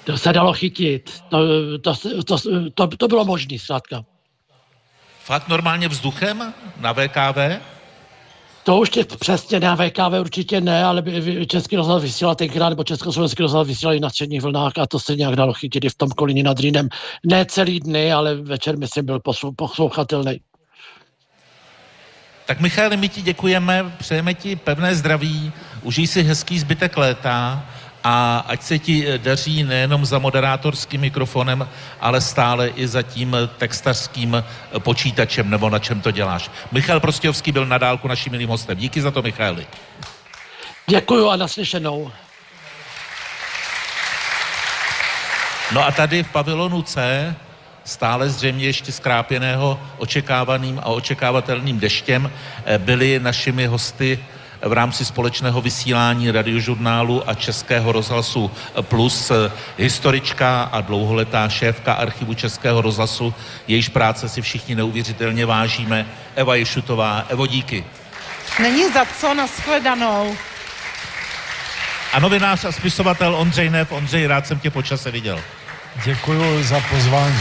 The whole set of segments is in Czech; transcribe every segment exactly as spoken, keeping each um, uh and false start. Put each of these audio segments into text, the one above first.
To se dalo chytit. To, to, to, to, to bylo možné, zkrátka. Fakt normálně vzduchem na V K V? To už tě přesně na V K V určitě ne, ale Český rozhlas vysílal tenkrát, nebo Československý rozhlas vysílali na středních vlnách a to se nějak dalo chytit i v tom Kolíně nad Rýnem. Ne celý dny, ale večer, myslím, byl poslouchatelný. Tak Michale, my ti děkujeme, přejeme ti pevné zdraví, užij si hezký zbytek léta a ať se ti daří nejenom za moderátorským mikrofonem, ale stále i za tím textařským počítačem, nebo na čem to děláš. Michal Prostějovský byl na dálku naším milým hostem. Díky za to, Michaeli. Děkuju a naslyšenou. No a tady v pavilonu C, stále zřejmě ještě skrápěného očekávaným a očekávatelným deštěm, byli našimi hosty v rámci společného vysílání Radiožurnálu a Českého rozhlasu Plus historička a dlouholetá šéfka archivu Českého rozhlasu, jejíž práce si všichni neuvěřitelně vážíme, Eva Ješutová. Evo, díky. Není za co, nashledanou. A novinář a spisovatel Ondřej Neff. Ondřej, rád jsem tě po čase viděl. Děkuju za pozvání.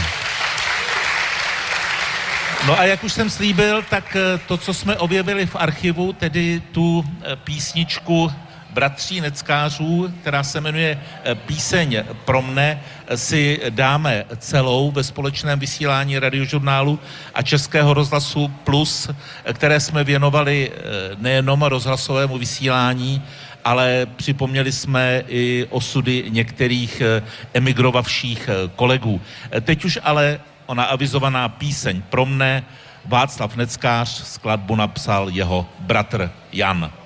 No a jak už jsem slíbil, tak to, co jsme objevili v archivu, tedy tu písničku Bratří Neckářů, která se jmenuje Píseň pro mne, si dáme celou ve společném vysílání Radiožurnálu a Českého rozhlasu Plus, které jsme věnovali nejenom rozhlasovému vysílání, ale připomněli jsme i osudy některých emigrovavších kolegů. Teď už ale ona avizovaná Píseň pro mne, Václav Neckář, skladbu napsal jeho bratr Jan.